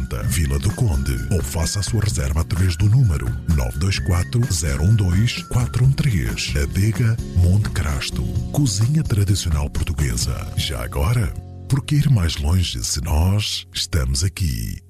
40, Vila do Conde. Ou faça a sua reserva através do número 924-012-413. Adega Monte Crasto. Cozinha tradicional portuguesa. Já agora, por que ir mais longe se nós estamos aqui?